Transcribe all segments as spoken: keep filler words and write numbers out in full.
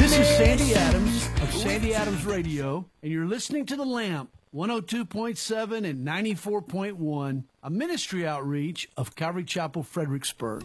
This is Sandy Adams of Sandy Adams Radio, and you're listening to The Lamp, one oh two point seven and ninety-four point one, a ministry outreach of Calvary Chapel, Fredericksburg.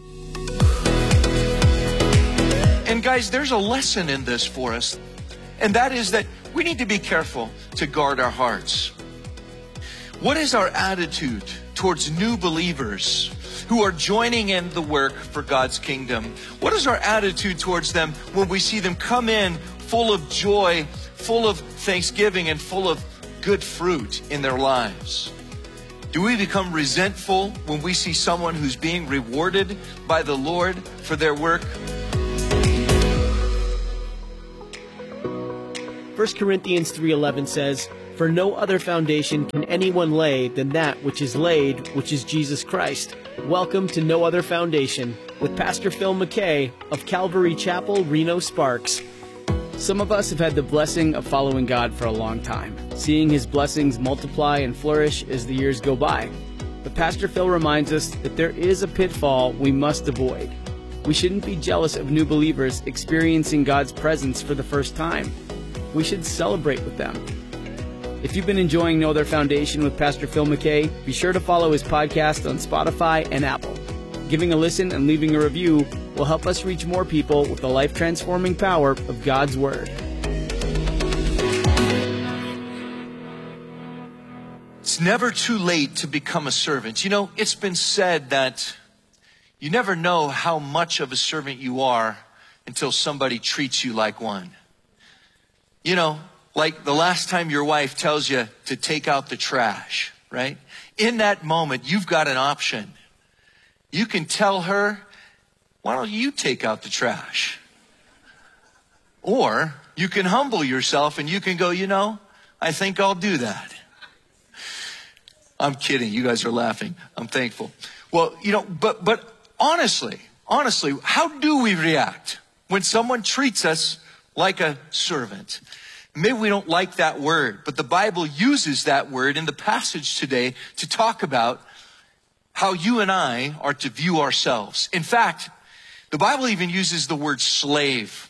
And guys, there's a lesson in this for us, and that is that we need to be careful to guard our hearts. What is our attitude towards new believers who are joining in the work for God's kingdom? What is our attitude towards them when we see them come in full of joy, full of thanksgiving, and full of good fruit in their lives? Do we become resentful when we see someone who's being rewarded by the Lord for their work? First Corinthians three eleven says, "For no other foundation can anyone lay than that which is laid, which is Jesus Christ." Welcome to No Other Foundation with Pastor Phil McKay of Calvary Chapel, Reno Sparks. Some of us have had the blessing of following God for a long time, seeing His blessings multiply and flourish as the years go by. But Pastor Phil reminds us that there is a pitfall we must avoid. We shouldn't be jealous of new believers experiencing God's presence for the first time. We should celebrate with them. If you've been enjoying No Other Foundation with Pastor Phil McKay, be sure to follow his podcast on Spotify and Apple. Giving a listen and leaving a review will help us reach more people with the life-transforming power of God's Word. It's never too late to become a servant. You know, it's been said that you never know how much of a servant you are until somebody treats you like one. You know, like the last time your wife tells you to take out the trash, right? In that moment, you've got an option. You can tell her, why don't you take out the trash? Or you can humble yourself and you can go, you know, I think I'll do that. I'm kidding. You guys are laughing. I'm thankful. Well, you know, but, but honestly, honestly, how do we react when someone treats us like a servant? Maybe we don't like that word, but the Bible uses that word in the passage today to talk about how you and I are to view ourselves. In fact, the Bible even uses the word slave.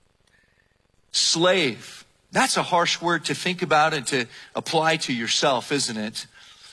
Slave. That's a harsh word to think about and to apply to yourself, isn't it?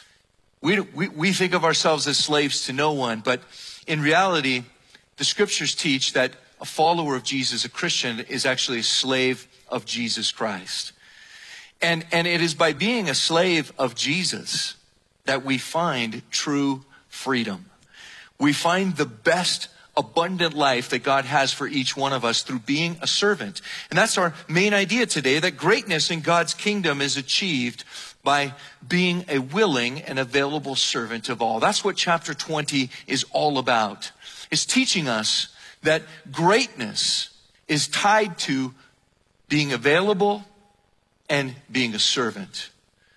We, we, we think of ourselves as slaves to no one, but in reality, the scriptures teach that a follower of Jesus, a Christian, is actually a slave of Jesus Christ. And, and it is by being a slave of Jesus that we find true freedom. We find the best abundant life that God has for each one of us through being a servant. And that's our main idea today, that greatness in God's kingdom is achieved by being a willing and available servant of all. That's what chapter twenty is all about. It's teaching us that greatness is tied to being available and being a servant.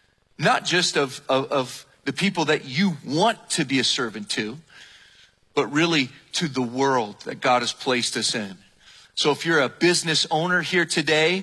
Not just of, of, of the people that you want to be a servant to, but really to the world that God has placed us in. So if you're a business owner here today,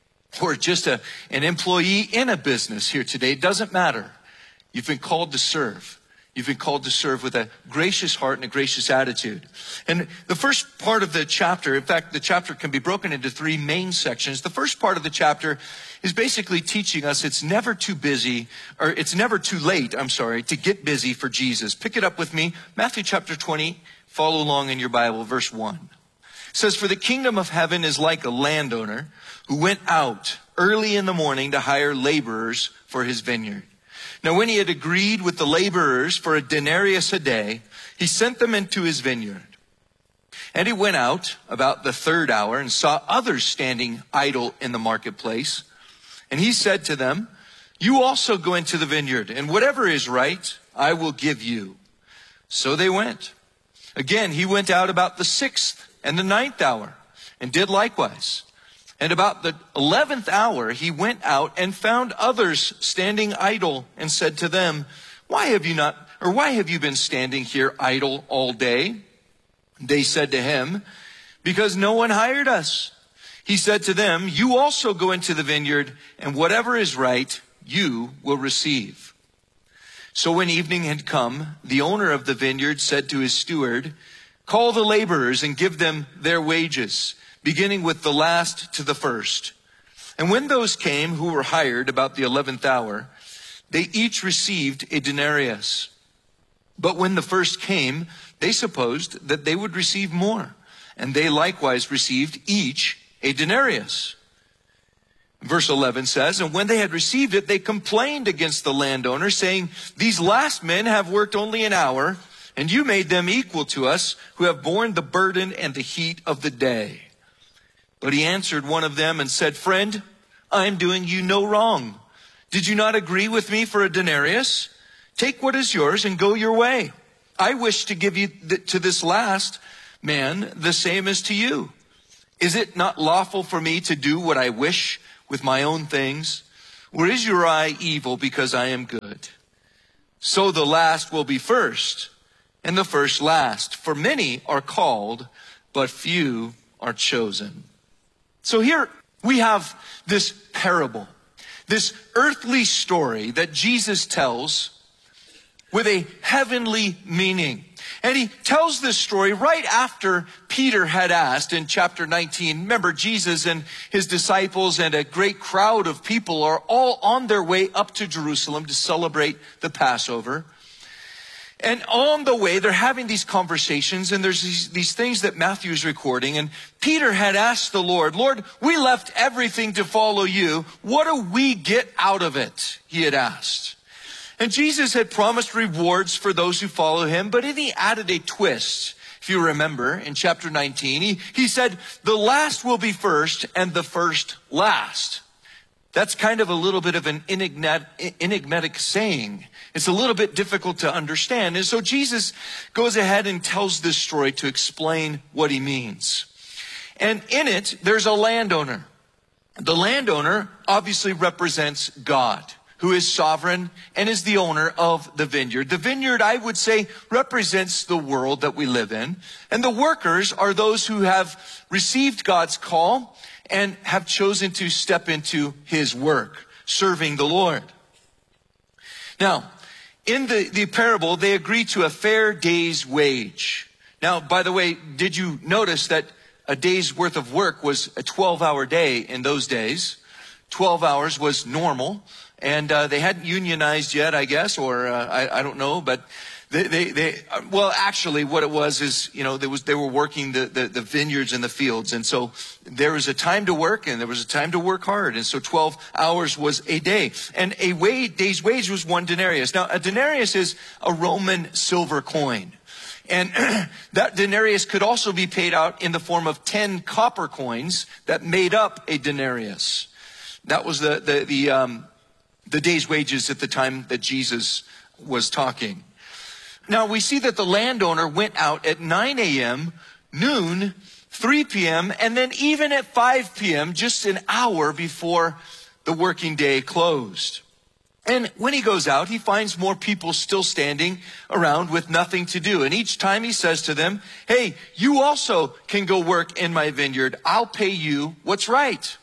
or just a, an employee in a business here today, it doesn't matter. You've been called to serve. You've been called to serve with a gracious heart and a gracious attitude. And the first part of the chapter, in fact, the chapter can be broken into three main sections. The first part of the chapter is basically teaching us it's never too busy, or it's never too late, I'm sorry, to get busy for Jesus. Pick it up with me. Matthew chapter twenty, follow along in your Bible, verse one. It says, "For the kingdom of heaven is like a landowner who went out early in the morning to hire laborers for his vineyard. Now, when he had agreed with the laborers for a denarius a day, he sent them into his vineyard. And he went out about the third hour and saw others standing idle in the marketplace. And he said to them, 'You also go into the vineyard, and whatever is right, I will give you.' So they went. Again, he went out about the sixth and the ninth hour and did likewise. And about the eleventh hour, he went out and found others standing idle and said to them, 'Why have you not, or why have you been standing here idle all day?' They said to him, 'Because no one hired us.' He said to them, 'You also go into the vineyard, and whatever is right, you will receive.' So when evening had come, the owner of the vineyard said to his steward, 'Call the laborers and give them their wages, beginning with the last to the first. And when those came who were hired about the eleventh hour, they each received a denarius. But when the first came, they supposed that they would receive more, and they likewise received each a denarius. Verse eleven says, and when they had received it, they complained against the landowner, saying, these last men have worked only an hour, and you made them equal to us, who have borne the burden and the heat of the day. But he answered one of them and said, friend, I am doing you no wrong. Did you not agree with me for a denarius? Take what is yours and go your way. I wish to give you th- to this last man the same as to you. Is it not lawful for me to do what I wish with my own things? Or is your eye evil because I am good? So the last will be first, and the first last. For many are called, but few are chosen. So here we have this parable, this earthly story that Jesus tells with a heavenly meaning. And he tells this story right after Peter had asked in chapter nineteen. Remember, Jesus and his disciples and a great crowd of people are all on their way up to Jerusalem to celebrate the Passover. And on the way, they're having these conversations, and there's these, these things that Matthew is recording. And Peter had asked the Lord, Lord, we left everything to follow you. What do we get out of it? He had asked. And Jesus had promised rewards for those who follow him, but then he added a twist. If you remember, in chapter nineteen, he, he said, the last will be first and the first last. That's kind of a little bit of an enigmatic, enigmatic saying. It's a little bit difficult to understand. And so Jesus goes ahead and tells this story to explain what he means. And in it, there's a landowner. The landowner obviously represents God, who is sovereign and is the owner of the vineyard. The vineyard, I would say, represents the world that we live in. And the workers are those who have received God's call and have chosen to step into his work, serving the Lord. Now, in the, the parable, they agree to a fair day's wage. Now, by the way, did you notice that a day's worth of work was a twelve-hour day in those days? twelve hours was normal. And uh, they hadn't unionized yet, I guess, or uh, I, I don't know. But they, they, they, well, actually, what it was is, you know, there was they were working the, the, the vineyards and the fields. And so there was a time to work and there was a time to work hard. And so twelve hours was a day. And a wage, day's wage was one denarius. Now, a denarius is a Roman silver coin. And that denarius could also be paid out in the form of ten copper coins that made up a denarius. That was the, the, the, um, the day's wages at the time that Jesus was talking. Now we see that the landowner went out at nine a.m., noon, three p.m., and then even at five p.m., just an hour before the working day closed. And when he goes out, he finds more people still standing around with nothing to do. And each time he says to them, hey, you also can go work in my vineyard. I'll pay you what's right.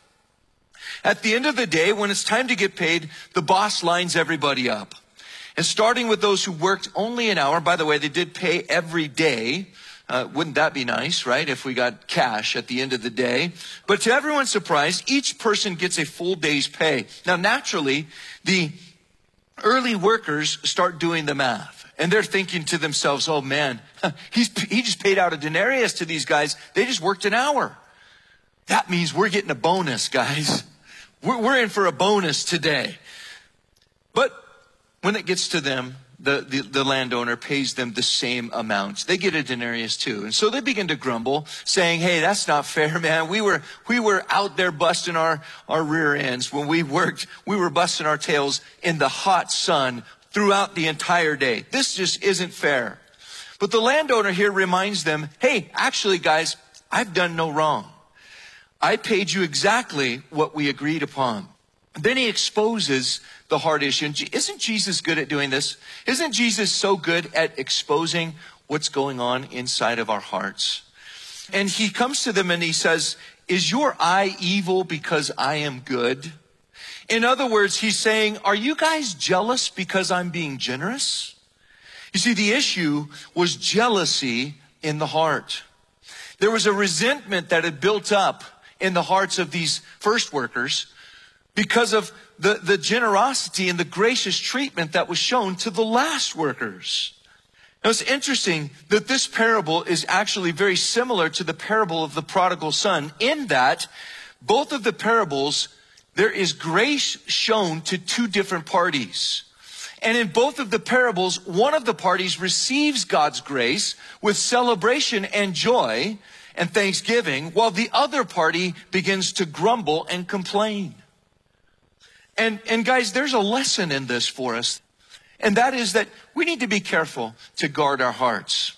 At the end of the day, when it's time to get paid, the boss lines everybody up. And starting with those who worked only an hour, by the way, they did pay every day. Uh, wouldn't that be nice, right? If we got cash at the end of the day. But to everyone's surprise, each person gets a full day's pay. Now, naturally, the early workers start doing the math. And they're thinking to themselves, oh man, he's, he just paid out a denarius to these guys. They just worked an hour. That means we're getting a bonus, guys. We're, we're in for a bonus today. But when it gets to them, the, the, the landowner pays them the same amount. They get a denarius too. And so they begin to grumble, saying, hey, that's not fair, man. We were, we were out there busting our, our rear ends. When we worked, we were busting our tails in the hot sun throughout the entire day. This just isn't fair. But the landowner here reminds them, hey, actually, guys, I've done no wrong. I paid you exactly what we agreed upon. Then he exposes the hard issue. And isn't Jesus good at doing this? Isn't Jesus so good at exposing what's going on inside of our hearts? And he comes to them and he says, is your eye evil because I am good? In other words, he's saying, are you guys jealous because I'm being generous? You see, the issue was jealousy in the heart. There was a resentment that had built up in the hearts of these first workers because of the, the generosity and the gracious treatment that was shown to the last workers. Now, it's interesting that this parable is actually very similar to the parable of the prodigal son in that both of the parables, there is grace shown to two different parties. And in both of the parables, one of the parties receives God's grace with celebration and joy and thanksgiving, while the other party begins to grumble and complain. And, and guys, there's a lesson in this for us. And that is that we need to be careful to guard our hearts.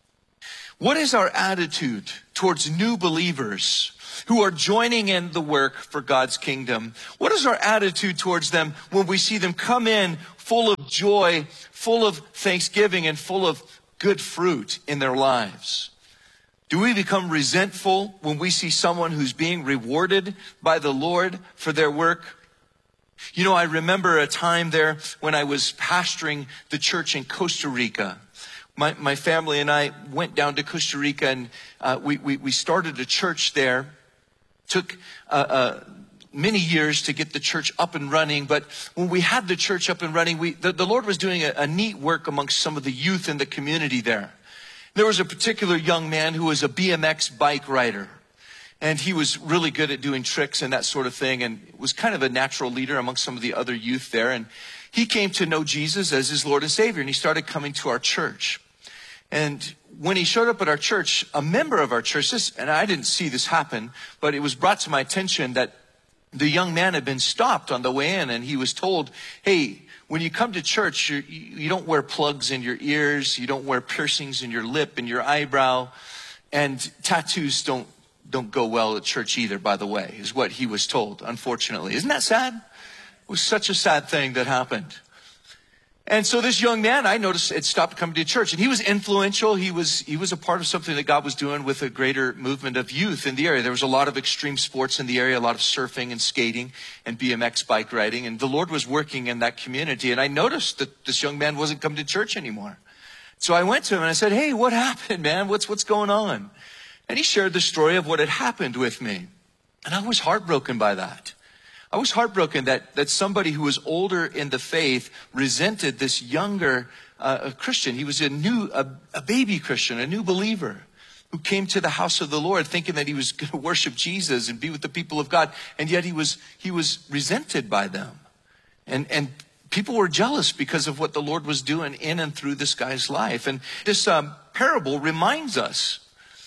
What is our attitude towards new believers who are joining in the work for God's kingdom? What is our attitude towards them when we see them come in full of joy, full of thanksgiving, and full of good fruit in their lives? Do we become resentful when we see someone who's being rewarded by the Lord for their work? You know, I remember a time there when I was pastoring the church in Costa Rica. My, my family and I went down to Costa Rica, and uh, we, we, we started a church there. Took uh, uh, many years to get the church up and running, but when we had the church up and running, we the, the Lord was doing a, a neat work amongst some of the youth in the community there. There was a particular young man who was a B M X bike rider. And he was really good at doing tricks and that sort of thing, and was kind of a natural leader amongst some of the other youth there. And he came to know Jesus as his Lord and Savior, and he started coming to our church. And when he showed up at our church, a member of our church, this, and I didn't see this happen, but it was brought to my attention that the young man had been stopped on the way in, and he was told, hey, when you come to church, you, you don't wear plugs in your ears, you don't wear piercings in your lip and your eyebrow, and tattoos don't don't go well at church either, by the way, is what he was told, unfortunately. Isn't that sad? It was such a sad thing that happened. And so this young man, I noticed, had stopped coming to church. And he was influential. He was he was a part of something that God was doing with a greater movement of youth in the area. There was a lot of extreme sports in the area, a lot of surfing and skating and B M X bike riding. And the Lord was working in that community. And I noticed that this young man wasn't coming to church anymore. So I went to him and I said, hey, what happened, man? What's what's going on? And he shared the story of what had happened with me. And I was heartbroken by that. I was heartbroken that, that somebody who was older in the faith resented this younger uh, Christian. He was a new, a, a baby Christian, a new believer who came to the house of the Lord thinking that he was going to worship Jesus and be with the people of God. And yet he was, he was resented by them. And, and people were jealous because of what the Lord was doing in and through this guy's life. And this um, parable reminds us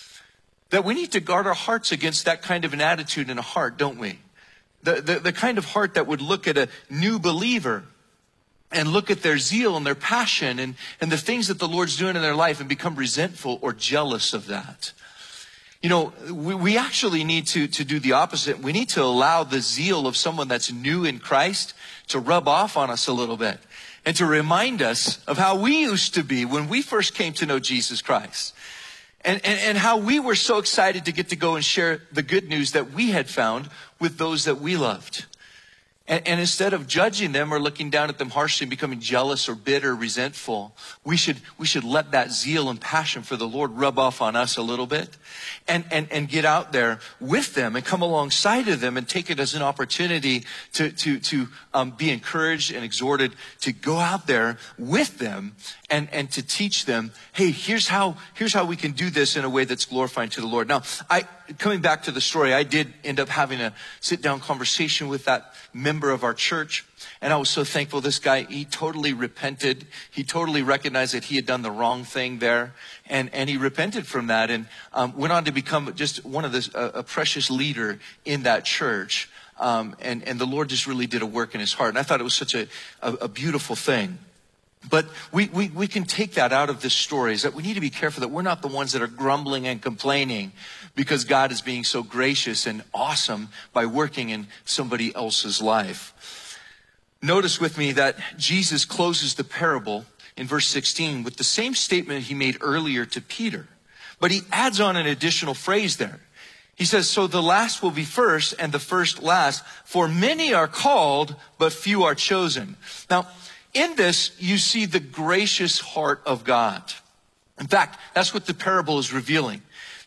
that we need to guard our hearts against that kind of an attitude in a heart, don't we? The, the, the kind of heart that would look at a new believer and look at their zeal and their passion and, and the things that the Lord's doing in their life and become resentful or jealous of that. You know, we, we actually need to, to do the opposite. We need to allow the zeal of someone that's new in Christ to rub off on us a little bit and to remind us of how we used to be when we first came to know Jesus Christ. And, and, and how we were so excited to get to go and share the good news that we had found with those that we loved. And, and instead of judging them or looking down at them harshly and becoming jealous or bitter, resentful, we should, we should let that zeal and passion for the Lord rub off on us a little bit and, and, and get out there with them and come alongside of them and take it as an opportunity to, to, to um, be encouraged and exhorted to go out there with them and, and to teach them, hey, here's how, here's how we can do this in a way that's glorifying to the Lord. Now, I, coming back to the story, I did end up having a sit down conversation with that member of our church. And I was so thankful. This guy, he totally repented. He totally recognized that he had done the wrong thing there. And, and he repented from that and um, went on to become just one of the, uh, a precious leader in that church. Um, and, and the Lord just really did a work in his heart. And I thought it was such a, a, a beautiful thing. But we, we, we can take that out of this story, is that we need to be careful that we're not the ones that are grumbling and complaining because God is being so gracious and awesome by working in somebody else's life. Notice with me that Jesus closes the parable in verse sixteen with the same statement he made earlier to Peter. But he adds on an additional phrase there. He says, so the last will be first and the first last, for many are called, but few are chosen. Now, in this, you see the gracious heart of God. In fact, that's what the parable is revealing.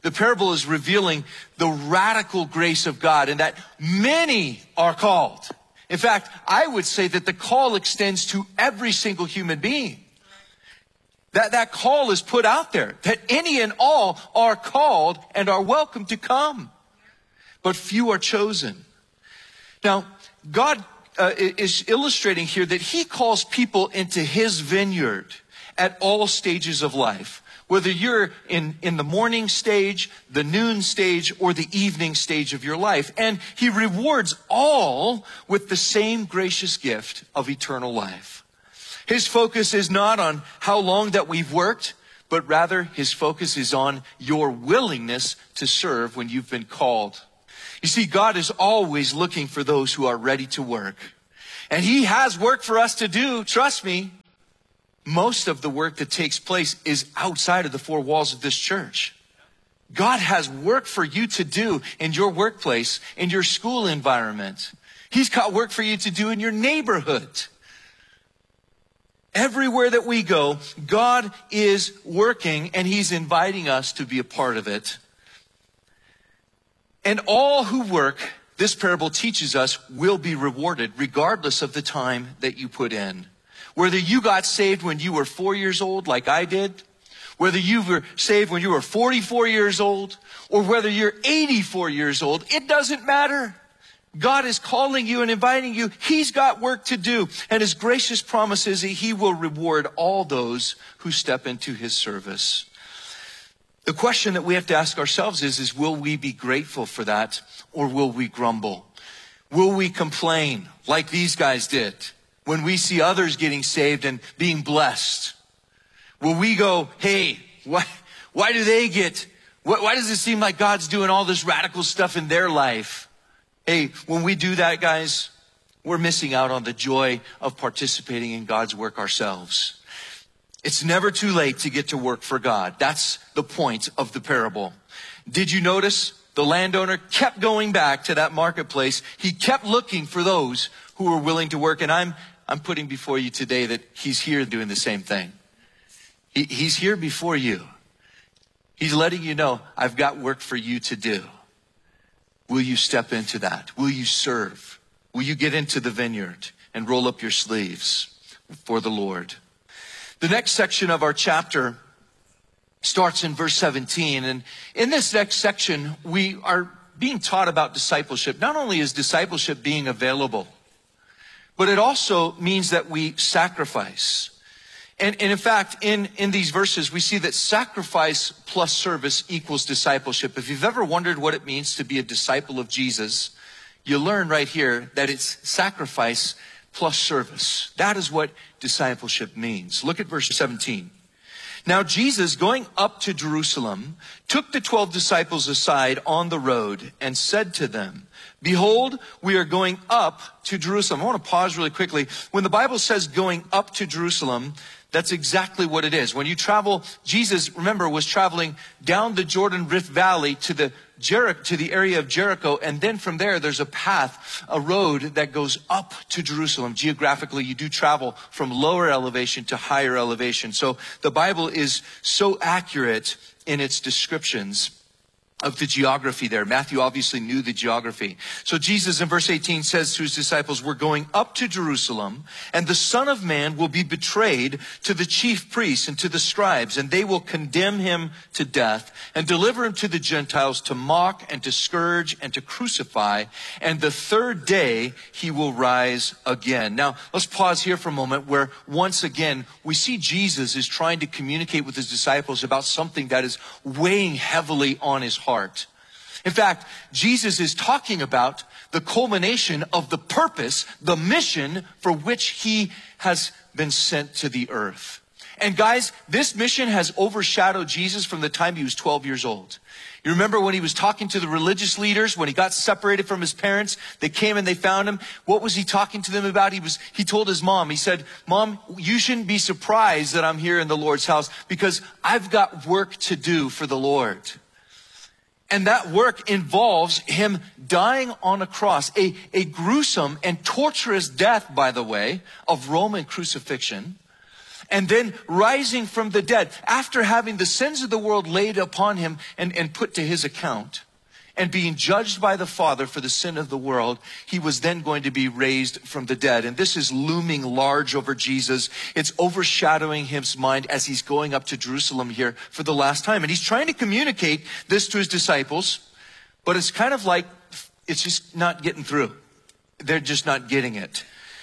The parable is revealing the radical grace of God and that many are called. In fact, I would say that the call extends to every single human being. That, that call is put out there, that any and all are called and are welcome to come. But few are chosen. Now, God uh, is illustrating here that he calls people into his vineyard at all stages of life. Whether you're in, in the morning stage, the noon stage, or the evening stage of your life. And he rewards all with the same gracious gift of eternal life. His focus is not on how long that we've worked, but rather his focus is on your willingness to serve when you've been called. You see, God is always looking for those who are ready to work. And he has work for us to do, trust me. Most of the work that takes place is outside of the four walls of this church. God has work for you to do in your workplace, in your school environment. He's got work for you to do in your neighborhood. Everywhere that we go, God is working and he's inviting us to be a part of it. And all who work, this parable teaches us, will be rewarded regardless of the time that you put in. Whether you got saved when you were four years old, like I did, whether you were saved when you were forty-four years old, or whether you're eighty-four years old, it doesn't matter. God is calling you and inviting you. He's got work to do. And his gracious promise is that he will reward all those who step into his service. The question that we have to ask ourselves is, is will we be grateful for that, or will we grumble? Will we complain like these guys did? When we see others getting saved and being blessed, will we go, hey, why, why do they get, why, why does it seem like God's doing all this radical stuff in their life? Hey, when we do that, guys, we're missing out on the joy of participating in God's work ourselves. It's never too late to get to work for God. That's the point of the parable. Did you notice the landowner kept going back to that marketplace? He kept looking for those who were willing to work. And I'm I'm putting before you today that he's here doing the same thing. He, he's here before you. He's letting you know, I've got work for you to do. Will you step into that? Will you serve? Will you get into the vineyard and roll up your sleeves for the Lord? The next section of our chapter starts in verse seventeen. And in this next section, we are being taught about discipleship. Not only is discipleship being available, but it also means that we sacrifice. And, and in fact, in, in these verses, we see that sacrifice plus service equals discipleship. If you've ever wondered what it means to be a disciple of Jesus, you learn right here that it's sacrifice plus service. That is what discipleship means. Look at verse seventeen. Now Jesus, going up to Jerusalem, took the twelve disciples aside on the road and said to them, behold, we are going up to Jerusalem. I want to pause really quickly. When the Bible says going up to Jerusalem, that's exactly what it is. When you travel, Jesus, remember, was traveling down the Jordan Rift Valley to the Jericho, to the area of Jericho. And then from there, there's a path, a road that goes up to Jerusalem. Geographically, you do travel from lower elevation to higher elevation. So the Bible is so accurate in its descriptions of the geography there. Matthew obviously knew the geography. So Jesus in verse eighteen says to his disciples, we're going up to Jerusalem, and the Son of Man will be betrayed to the chief priests and to the scribes, and they will condemn him to death and deliver him to the Gentiles to mock and to scourge and to crucify. And the third day he will rise again. Now, let's pause here for a moment where once again we see Jesus is trying to communicate with his disciples about something that is weighing heavily on his heart. Heart. In fact, Jesus is talking about the culmination of the purpose, the mission for which he has been sent to the earth. And guys, this mission has overshadowed Jesus from the time he was twelve years old. You remember when he was talking to the religious leaders, when he got separated from his parents, they came and they found him. What was he talking to them about? He was, he told his mom, he said, Mom, you shouldn't be surprised that I'm here in the Lord's house because I've got work to do for the Lord. And that work involves him dying on a cross, a, a gruesome and torturous death, by the way, of Roman crucifixion. and then rising from the dead, after having the sins of the world laid upon him and, and put to his account, and being judged by the Father for the sin of the world, he was then going to be raised from the dead. And this is looming large over Jesus. It's overshadowing his mind as he's going up to Jerusalem here for the last time. And he's trying to communicate this to his disciples, but it's kind of like it's just not getting through. They're just not getting it.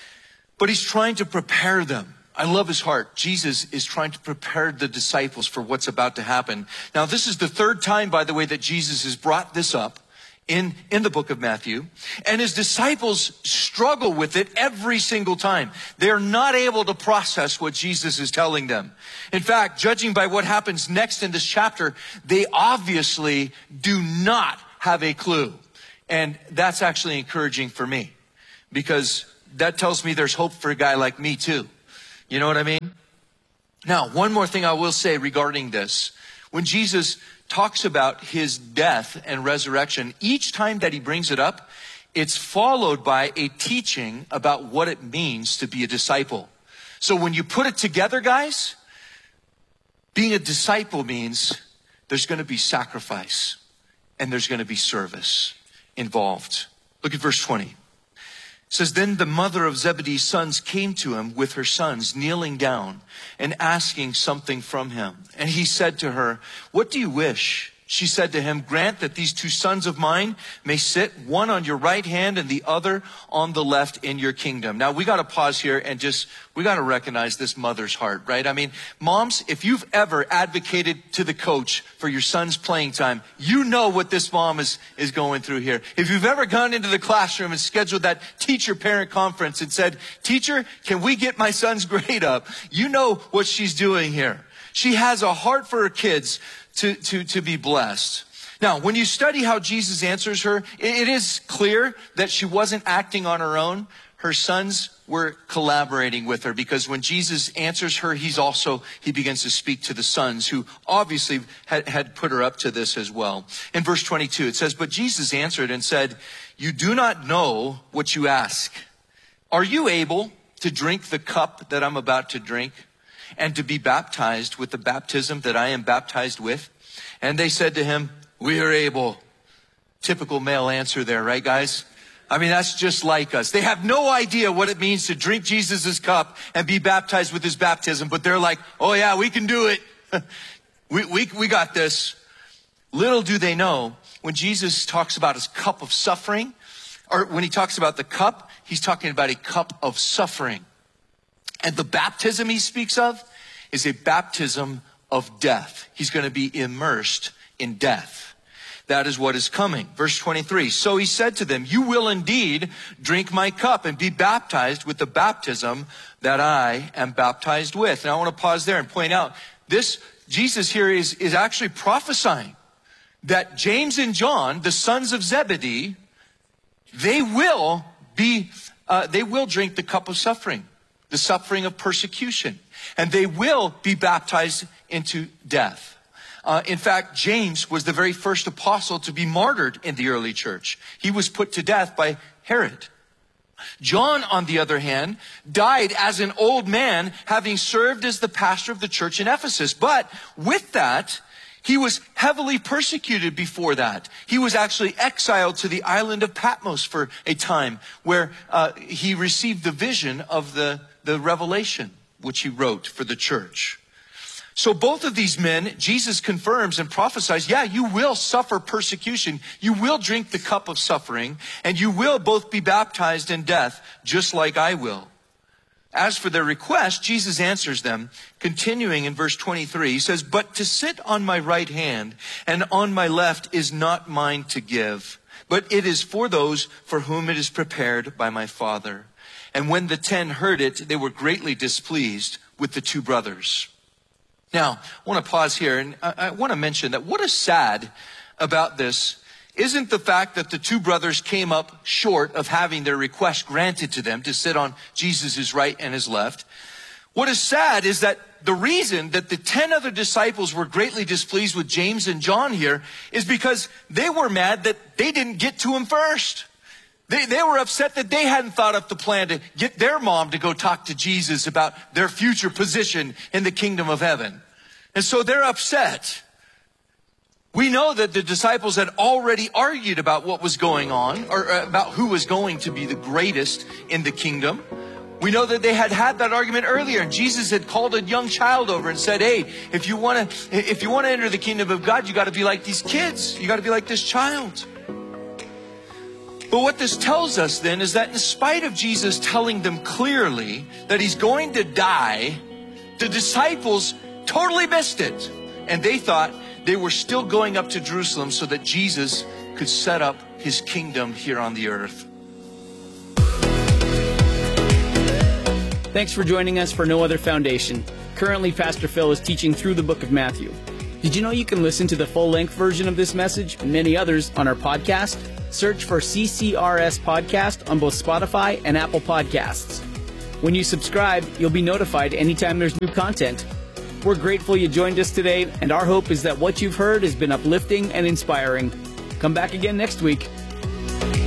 But he's trying to prepare them. I love his heart. Jesus is trying to prepare the disciples for what's about to happen. Now, this is the third time, by the way, that Jesus has brought this up in, in the book of Matthew. And his disciples struggle with it every single time. They're not able to process what Jesus is telling them. In fact, judging by what happens next in this chapter, they obviously do not have a clue. And that's actually encouraging for me, because that tells me there's hope for a guy like me too. You know what I mean? Now, one more thing I will say regarding this. When Jesus talks about his death and resurrection, each time that he brings it up, it's followed by a teaching about what it means to be a disciple. So when you put it together, guys, being a disciple means there's going to be sacrifice and there's going to be service involved. Look at verse twenty. It says, then the mother of Zebedee's sons came to him with her sons, kneeling down and asking something from him. And he said to her, what do you wish? She said to him, grant that these two sons of mine may sit, one on your right hand and the other on the left in your kingdom. Now, we got to pause here and just, we got to recognize this mother's heart, right? I mean, moms, if you've ever advocated to the coach for your son's playing time, you know what this mom is, is going through here. If you've ever gone into the classroom and scheduled that teacher-parent conference and said, teacher, can we get my son's grade up? You know what she's doing here. She has a heart for her kids to, to, to be blessed. Now, when you study how Jesus answers her, it, it is clear that she wasn't acting on her own. Her sons were collaborating with her, because when Jesus answers her, he's also, he begins to speak to the sons who obviously had, had put her up to this as well. In verse twenty-two, it says, but Jesus answered and said, you do not know what you ask. Are you able to drink the cup that I'm about to drink, and to be baptized with the baptism that I am baptized with? And they said to him, we are able. Typical male answer there, right, guys? I mean, that's just like us. They have no idea what it means to drink Jesus's cup and be baptized with his baptism, but they're like, oh yeah, we can do it. we, we, we got this. Little do they know, when Jesus talks about his cup of suffering, or when he talks about the cup, he's talking about a cup of suffering. And the baptism he speaks of is a baptism of death. He's going to be immersed in death. That is what is coming. Verse twenty-three. So he said to them, you will indeed drink my cup and be baptized with the baptism that I am baptized with. And I want to pause there and point out, this Jesus here is, is actually prophesying that James and John, the sons of Zebedee, they will be, uh, they will drink the cup of suffering. The suffering of persecution, and they will be baptized into death. Uh, in fact, James was the very first apostle to be martyred in the early church. He was put to death by Herod. John, on the other hand, died as an old man, having served as the pastor of the church in Ephesus. But with that, he was heavily persecuted before that. He was actually exiled to the island of Patmos for a time, where uh, he received the vision of the the revelation, which he wrote for the church. So both of these men, Jesus confirms and prophesies, yeah, you will suffer persecution. You will drink the cup of suffering, and you will both be baptized in death, just like I will. As for their request, Jesus answers them, continuing in verse twenty-three. He says, but to sit on my right hand and on my left is not mine to give, but it is for those for whom it is prepared by my Father. And when the ten heard it, they were greatly displeased with the two brothers. Now, I want to pause here, and I, I want to mention that what is sad about this isn't the fact that the two brothers came up short of having their request granted to them to sit on Jesus' right and his left. What is sad is that the reason that the ten other disciples were greatly displeased with James and John here is because they were mad that they didn't get to him first. They, they were upset that they hadn't thought up the plan to get their mom to go talk to Jesus about their future position in the kingdom of heaven. And so they're upset. We know that the disciples had already argued about what was going on, or about who was going to be the greatest in the kingdom. We know that they had had that argument earlier, and Jesus had called a young child over and said, hey, if you want to, if you want to enter the kingdom of God, you got to be like these kids. You got to be like this child. But what this tells us then is that in spite of Jesus telling them clearly that he's going to die, the disciples totally missed it. And they thought they were still going up to Jerusalem so that Jesus could set up his kingdom here on the earth. Thanks for joining us for No Other Foundation. Currently, Pastor Phil is teaching through the book of Matthew. Did you know you can listen to the full-length version of this message and many others on our podcast? Search for C C R S Podcast on both Spotify and Apple Podcasts. When you subscribe, you'll be notified anytime there's new content. We're grateful you joined us today, and our hope is that what you've heard has been uplifting and inspiring. Come back again next week.